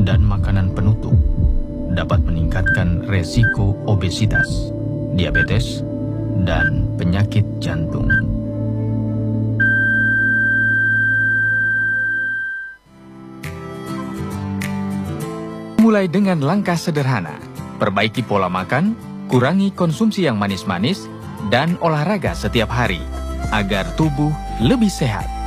dan makanan penutup dapat meningkatkan resiko obesitas, diabetes, dan penyakit jantung. Mulai dengan langkah sederhana, perbaiki pola makan, kurangi konsumsi yang manis-manis, dan olahraga setiap hari agar tubuh lebih sehat.